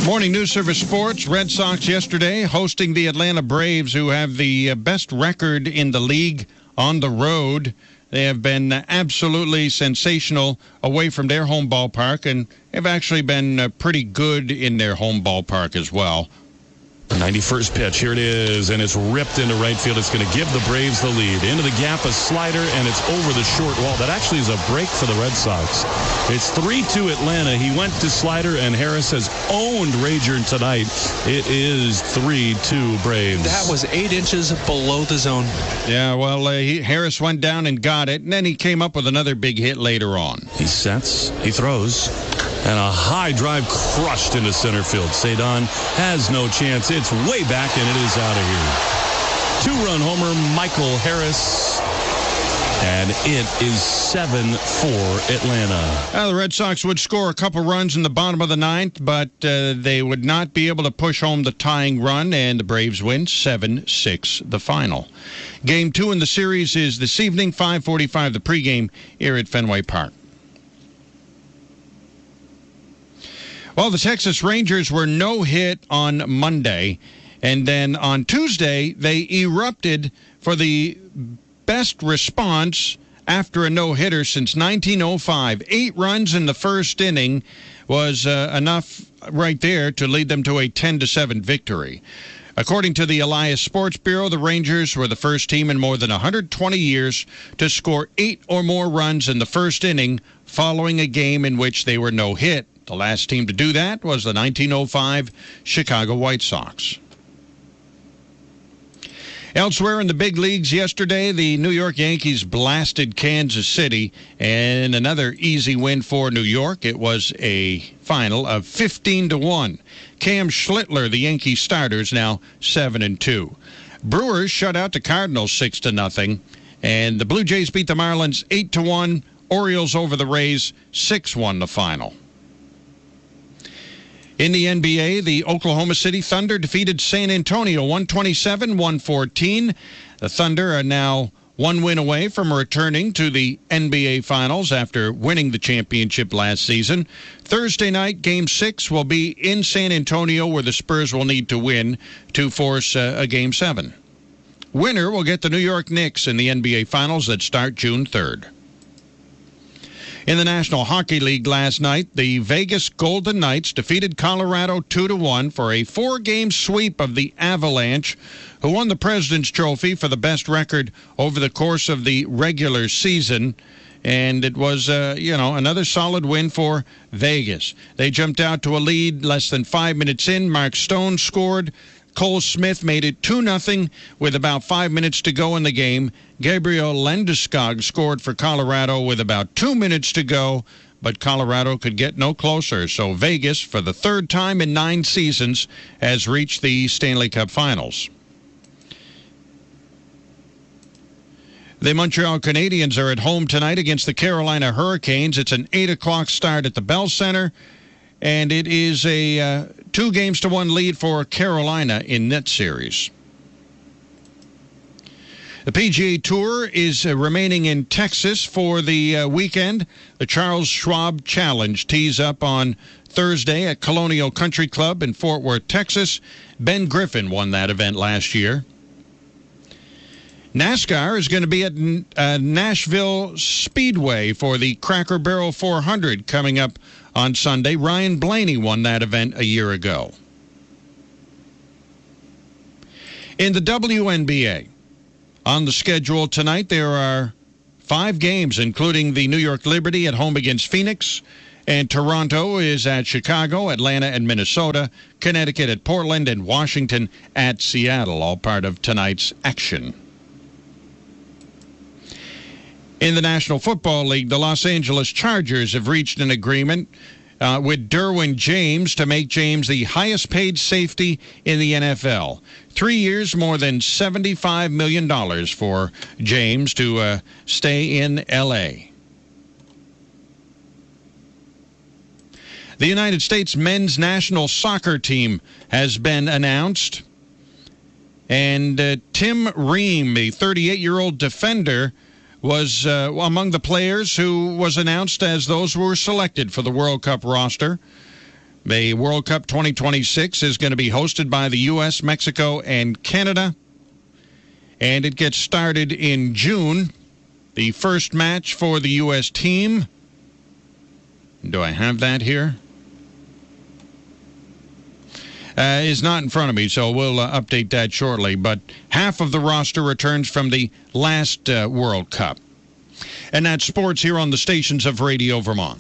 Morning News Service Sports. Red Sox yesterday hosting the Atlanta Braves, who have the best record in the league on the road. They have been absolutely sensational away from their home ballpark, and have actually been pretty good in their home ballpark as well. 91st pitch. Here it is, and it's ripped into right field. It's going to give the Braves the lead. Into the gap, a slider, and it's over the short wall. That actually is a break for the Red Sox. It's 3-2 Atlanta. He went to slider, and Harris has owned Rager tonight. It is 3-2 Braves. That was 8 inches below the zone. Yeah, well, Harris went down and got it, and then he came up with another big hit later on. He sets, he throws, and a high drive crushed into center field. Cedon has no chance. It's way back, and it is out of here. 2-run homer, Michael Harris, and it is 7-4 Atlanta. The Red Sox would score a couple runs in the bottom of the ninth, but they would not be able to push home the tying run, and the Braves win 7-6 the final. Game 2 in the series is this evening, 5:45 the pregame here at Fenway Park. Well, the Texas Rangers were no-hit on Monday, and then on Tuesday they erupted for the best response after a no-hitter since 1905. 8 runs in the first inning was enough right there to lead them to a 10-7 victory. According to the Elias Sports Bureau, the Rangers were the first team in more than 120 years to score 8 or more runs in the first inning following a game in which they were no-hit. The last team to do that was the 1905 Chicago White Sox. Elsewhere in the big leagues yesterday, the New York Yankees blasted Kansas City, and another easy win for New York. It was a final of 15-1. Cam Schlittler, the Yankee starters, now 7-2. Brewers shut out the Cardinals 6-0, and the Blue Jays beat the Marlins 8-1. Orioles over the Rays 6-1 the final. In the NBA, the Oklahoma City Thunder defeated San Antonio 127-114. The Thunder are now 1 win away from returning to the NBA Finals after winning the championship last season. Thursday night, Game 6 will be in San Antonio, where the Spurs will need to win to force a Game 7. Winner will get the New York Knicks in the NBA Finals that start June 3rd. In the National Hockey League last night, the Vegas Golden Knights defeated Colorado 2-1 for a 4-game sweep of the Avalanche, who won the President's Trophy for the best record over the course of the regular season. And it was, another solid win for Vegas. They jumped out to a lead less than 5 minutes in. Mark Stone scored. Cole Smith made it 2-0 with about 5 minutes to go in the game. Gabriel Landeskog scored for Colorado with about 2 minutes to go, but Colorado could get no closer. So Vegas, for the third time in 9 seasons, has reached the Stanley Cup Finals. The Montreal Canadiens are at home tonight against the Carolina Hurricanes. It's an 8 o'clock start at the Bell Center, and it is a 2-1 lead for Carolina in that series. The PGA Tour is remaining in Texas for the weekend. The Charles Schwab Challenge tees up on Thursday at Colonial Country Club in Fort Worth, Texas. Ben Griffin won that event last year. NASCAR is going to be at Nashville Speedway for the Cracker Barrel 400 coming up on Sunday. Ryan Blaney won that event a year ago. In the WNBA, on the schedule tonight, there are 5 games, including the New York Liberty at home against Phoenix, and Toronto is at Chicago, Atlanta at Minnesota, Connecticut at Portland, and Washington at Seattle, all part of tonight's action. In the National Football League, the Los Angeles Chargers have reached an agreement with Derwin James to make James the highest-paid safety in the NFL. 3 years, more than $75 million for James to stay in L.A. The United States men's national soccer team has been announced. And Tim Ream, the 38-year-old defender, was among the players who was announced as those who were selected for the World Cup roster. The World Cup 2026 is going to be hosted by the U.S., Mexico, and Canada. And it gets started in June. The first match for the U.S. team. Do I have that here? Is not in front of me, so we'll update that shortly. But half of the roster returns from the last World Cup. And that's sports here on the stations of Radio Vermont.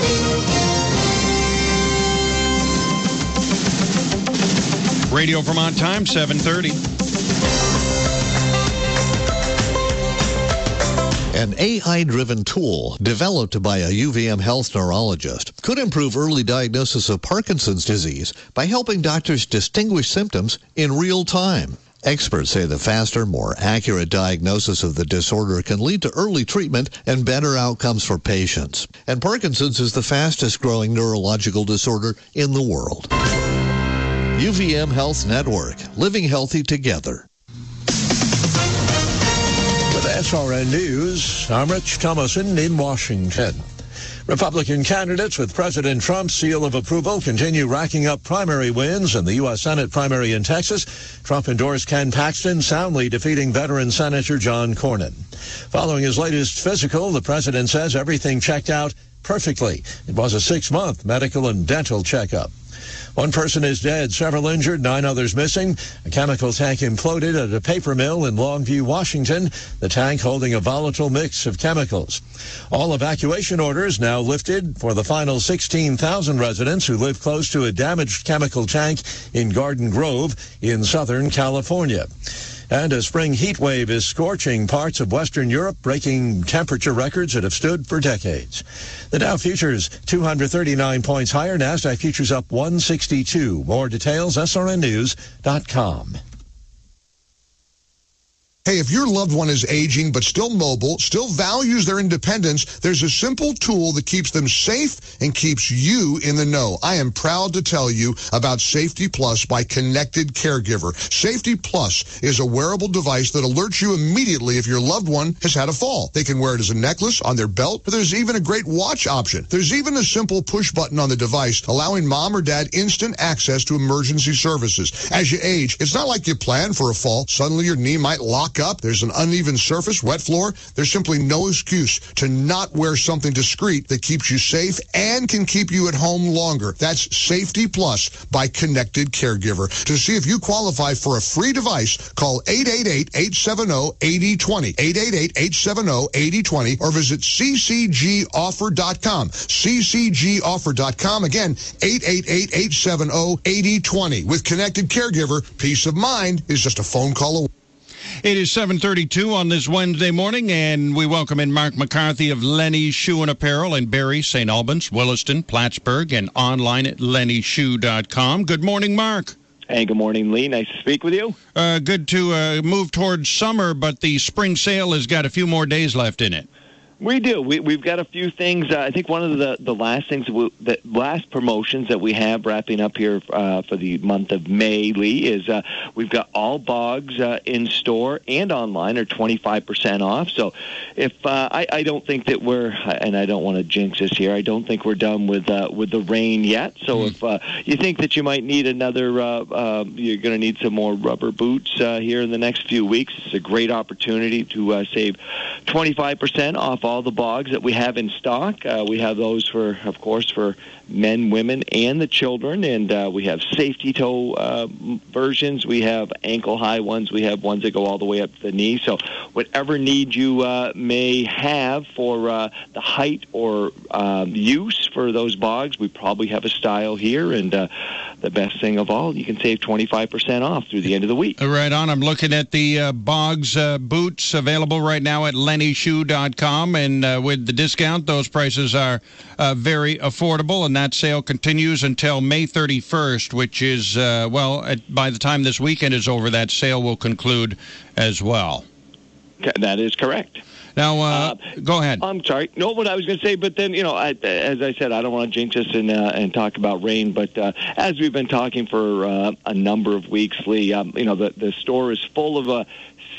Radio Vermont time, 7:30. An AI-driven tool developed by a UVM health neurologist could improve early diagnosis of Parkinson's disease by helping doctors distinguish symptoms in real time. Experts say the faster, more accurate diagnosis of the disorder can lead to early treatment and better outcomes for patients. And Parkinson's is the fastest-growing neurological disorder in the world. UVM Health Network, living healthy together. SRN News, I'm Rich Thomason in Washington. Republican candidates with President Trump's seal of approval continue racking up primary wins in the U.S. Senate primary in Texas. Trump endorsed Ken Paxton, soundly defeating veteran Senator John Cornyn. Following his latest physical, the president says everything checked out perfectly. It was a 6-month medical and dental checkup. One person is dead, several injured, 9 others missing. A chemical tank imploded at a paper mill in Longview, Washington, the tank holding a volatile mix of chemicals. All evacuation orders now lifted for the final 16,000 residents who live close to a damaged chemical tank in Garden Grove in Southern California. And a spring heat wave is scorching parts of Western Europe, breaking temperature records that have stood for decades. The Dow futures 239 points higher. NASDAQ futures up 162. More details, srnnews.com. Hey, if your loved one is aging but still mobile, still values their independence, there's a simple tool that keeps them safe and keeps you in the know. I am proud to tell you about Safety Plus by Connected Caregiver. Safety Plus is a wearable device that alerts you immediately if your loved one has had a fall. They can wear it as a necklace, on their belt, but there's even a great watch option. There's even a simple push button on the device allowing mom or dad instant access to emergency services. As you age, it's not like you plan for a fall. Suddenly your knee might lock up. There's an uneven surface, wet floor. There's simply no excuse to not wear something discreet that keeps you safe and can keep you at home longer. That's Safety Plus by Connected Caregiver. To see if you qualify for a free device, call 888-870-8020, 888-870-8020, or visit ccgoffer.com, ccgoffer.com. Again, 888-870-8020. With Connected Caregiver, peace of mind is just a phone call away. It is 7:32 on this Wednesday morning, and we welcome in Mark McCarthy of Lenny's Shoe and Apparel in Barrie, St. Albans, Williston, Plattsburgh, and online at lennyshoe.com. Good morning, Mark. Hey, good morning, Lee. Nice to speak with you. Good to move towards summer, but the spring sale has got a few more days left in it. We do. We've got a few things. I think one of the last things, the last promotions that we have wrapping up here for the month of May, Lee, is we've got all Bogs in store and online are 25% off. So if I don't think that we're, and I don't want to jinx this here, I don't think we're done with the rain yet. So if you think that you might need another, you're going to need some more rubber boots here in the next few weeks, it's a great opportunity to save 25% off all the Bogs that we have in stock. We have those for, of course, for men, women, and the children, and we have safety toe versions. We have ankle-high ones. We have ones that go all the way up to the knee. So whatever need you may have for the height or use for those Bogs, we probably have a style here, and the best thing of all, you can save 25% off through the end of the week. Right on. I'm looking at the Bogs boots available right now at lennyshoe.com, and with the discount, those prices are very affordable, and that sale continues until May 31st, which is, by the time this weekend is over, that sale will conclude as well. That is correct. Now, go ahead. I'm sorry. No, what I was going to say, but then, as I said, I don't want to jinx us and talk about rain, but as we've been talking for a number of weeks, Lee, the store is full of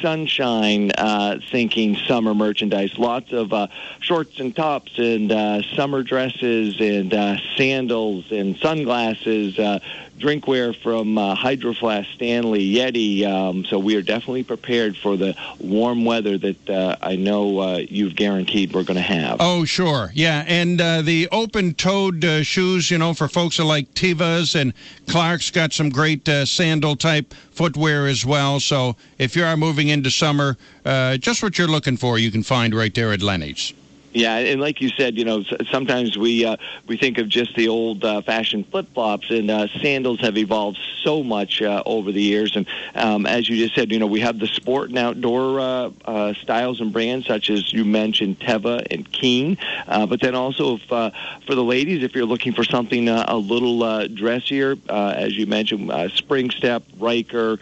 sunshine thinking summer merchandise. Lots of shorts and tops and summer dresses and sandals and sunglasses, drinkware from Hydro Flask, Stanley, Yeti. So we are definitely prepared for the warm weather that I know you've guaranteed we're going to have. Oh, sure. Yeah, and the open-toed shoes, for folks who like Tevas, and Clark's got some great sandal-type footwear as well. So if you are moving into summer, just what you're looking for, you can find right there at Lenny's. Yeah, and like you said, sometimes we think of just the old-fashioned flip-flops, and sandals have evolved so much over the years. And as you just said, we have the sport and outdoor styles and brands, such as you mentioned, Teva and Keen. But then also for the ladies, if you're looking for something a little dressier, as you mentioned, Spring Step, Riker,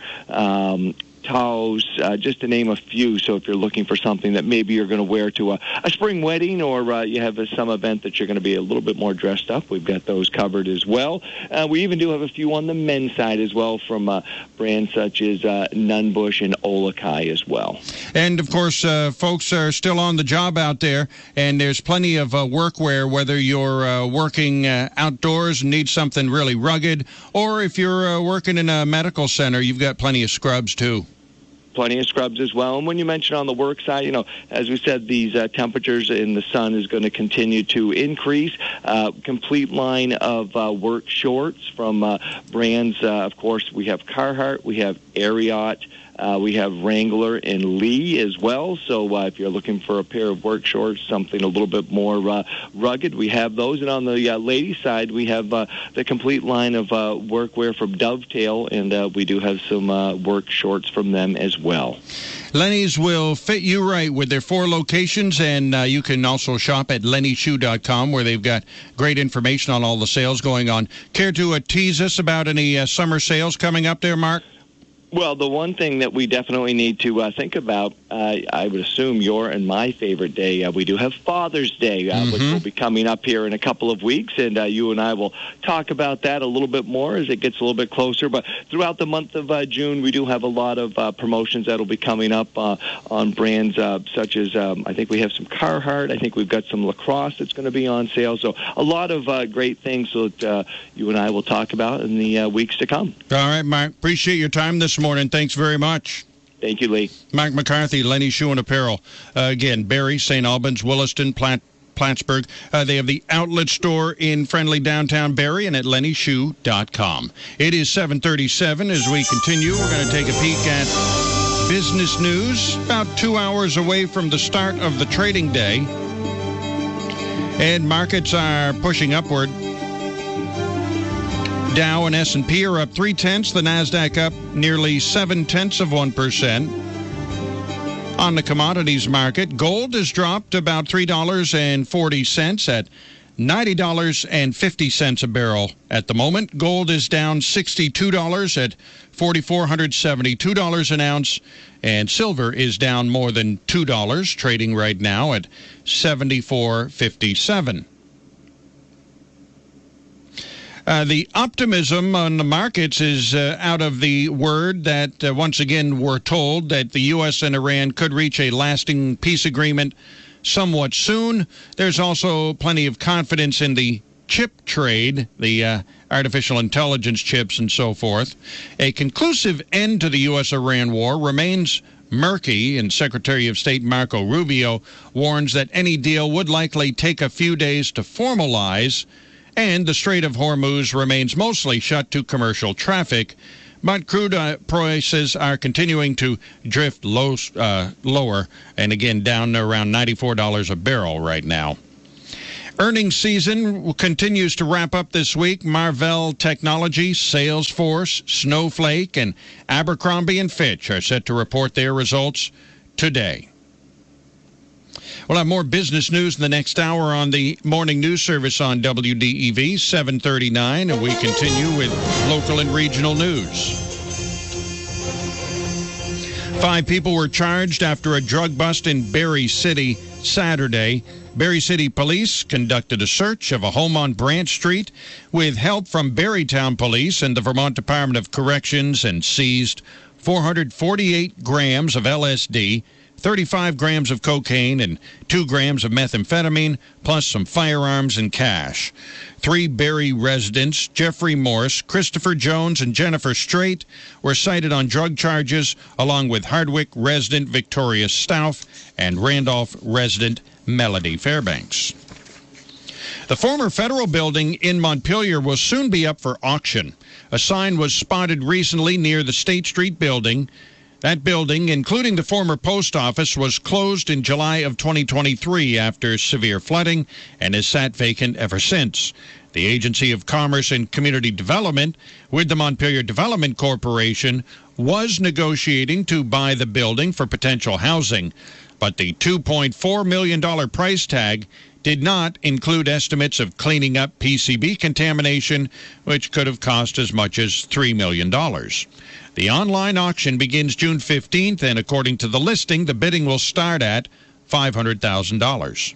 Taos, just to name a few. So if you're looking for something that maybe you're going to wear to a spring wedding, or you have some event that you're going to be a little bit more dressed up, we've got those covered as well. We even do have a few on the men's side as well, from brands such as Nunbush and Olakai as well. And, of course, folks are still on the job out there, and there's plenty of workwear, whether you're working outdoors and need something really rugged, or if you're working in a medical center, you've got plenty of scrubs, too. Plenty of scrubs as well. And when you mention on the work side, as we said, these temperatures in the sun is going to continue to increase. Complete line of work shorts from brands. Of course, we have Carhartt, we have Ariat, we have Wrangler and Lee as well. So if you're looking for a pair of work shorts, something a little bit more rugged, we have those. And on the ladies' side, we have the complete line of workwear from Dovetail, and we do have some work shorts from them as well. Lenny's will fit you right with their 4 locations, and you can also shop at lennyshoe.com, where they've got great information on all the sales going on. Care to tease us about any summer sales coming up there, Mark? Well, the one thing that we definitely need to think about, I would assume your and my favorite day, we do have Father's Day, which will be coming up here in a couple of weeks, and you and I will talk about that a little bit more as it gets a little bit closer. But throughout the month of June, we do have a lot of promotions that will be coming up on brands such as, I think we have some Carhartt, I think we've got some lacrosse that's going to be on sale. So a lot of great things that you and I will talk about in the weeks to come. All right, Mark. Appreciate your time this morning. Thanks very much. Thank you, Lee. Mark McCarthy, Lenny Shoe and Apparel. Again, Barrie, St. Albans, Williston, Plattsburgh. They have the outlet store in friendly downtown Barrie and at lennyshoe.com. It is 7:37. As we continue, we're going to take a peek at business news about 2 hours away from the start of the trading day. And markets are pushing upward. Dow and S&P are up 0.3. The NASDAQ up nearly 0.7%. On the commodities market, gold has dropped about $3.40 at $90.50 a barrel at the moment. Gold is down $62 at $4,472 an ounce, and silver is down more than $2, trading right now at $74.57. The optimism on the markets is out of the word that, once again, we're told that the U.S. and Iran could reach a lasting peace agreement somewhat soon. There's also plenty of confidence in the chip trade, the artificial intelligence chips and so forth. A conclusive end to the U.S.-Iran war remains murky, and Secretary of State Marco Rubio warns that any deal would likely take a few days to formalize, and the Strait of Hormuz remains mostly shut to commercial traffic. But crude prices are continuing to drift lower, and again down to around $94 a barrel right now. Earnings season continues to wrap up this week. Marvell Technology, Salesforce, Snowflake, and Abercrombie & Fitch are set to report their results today. We'll have more business news in the next hour on the morning news service on WDEV, 7:39, and we continue with local and regional news. 5 people were charged after a drug bust in Barrie City Saturday. Barrie City Police conducted a search of a home on Branch Street with help from Barrytown Police and the Vermont Department of Corrections and seized 448 grams of LSD, 35 grams of cocaine, and 2 grams of methamphetamine, plus some firearms and cash. 3 Barrie residents, Jeffrey Morse, Christopher Jones, and Jennifer Strait, were cited on drug charges, along with Hardwick resident Victoria Stauff and Randolph resident Melody Fairbanks. The former federal building in Montpelier will soon be up for auction. A sign was spotted recently near the State Street building. That building, including the former post office, was closed in July of 2023 after severe flooding and has sat vacant ever since. The Agency of Commerce and Community Development, with the Montpelier Development Corporation, was negotiating to buy the building for potential housing, but the $2.4 million price tag did not include estimates of cleaning up PCB contamination, which could have cost as much as $3 million. The online auction begins June 15th, and according to the listing, the bidding will start at $500,000.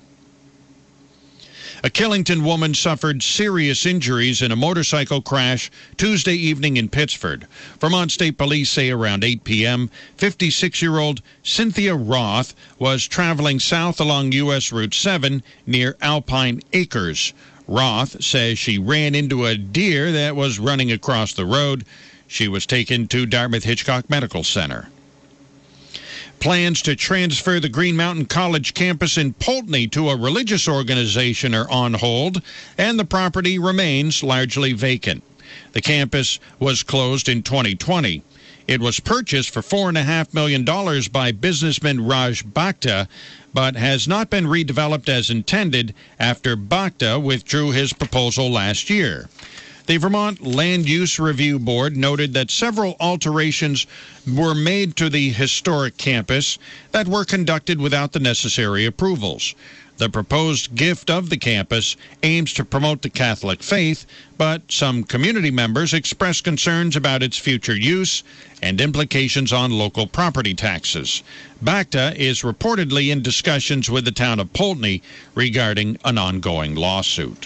A Killington woman suffered serious injuries in a motorcycle crash Tuesday evening in Pittsford. Vermont State Police say around 8 p.m., 56-year-old Cynthia Roth was traveling south along U.S. Route 7 near Alpine Acres. Roth says she ran into a deer that was running across the road. She was taken to Dartmouth Hitchcock Medical Center. Plans to transfer the Green Mountain College campus in Poultney to a religious organization are on hold, and the property remains largely vacant. The campus was closed in 2020. It was purchased for $4.5 million by businessman Raj Bhakta, but has not been redeveloped as intended after Bhakta withdrew his proposal last year. The Vermont Land Use Review Board noted that several alterations were made to the historic campus that were conducted without the necessary approvals. The proposed gift of the campus aims to promote the Catholic faith, but some community members expressed concerns about its future use and implications on local property taxes. Bhakta is reportedly in discussions with the town of Poultney regarding an ongoing lawsuit.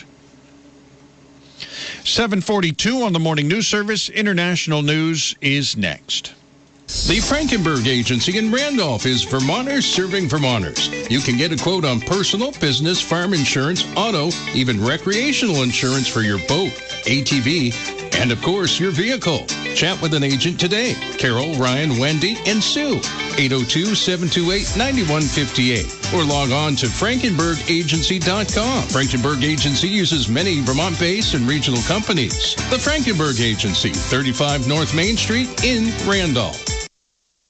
7:42 on the Morning News Service. International news is next. The Frankenberg Agency in Randolph is Vermonters serving Vermonters. You can get a quote on personal, business, farm insurance, auto, even recreational insurance for your boat, ATV, and of course your vehicle. Chat with an agent today. Carol, Ryan, Wendy, and Sue. 802-728-9158. Or log on to frankenbergagency.com. Frankenberg Agency uses many Vermont-based and regional companies. The Frankenberg Agency, 35 North Main Street in Randolph.